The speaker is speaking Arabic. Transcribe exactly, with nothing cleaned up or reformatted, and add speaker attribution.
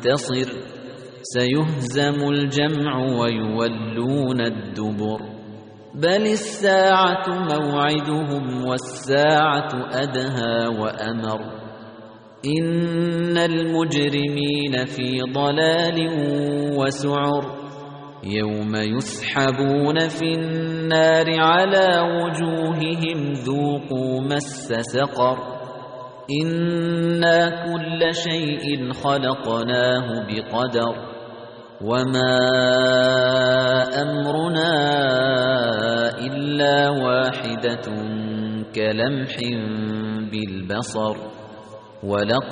Speaker 1: منتصر سيهزم الجمع ويولون الدبر بل الساعة موعدهم والساعة أدهى وأمر إن المجرمين في ضلال وسعر يوم يسحبون في النار على وجوههم ذوقوا مس سقر إنا كل شيء خلقناه بقدر وما أمرنا إلا واحدة كلمح بالبصر ولقد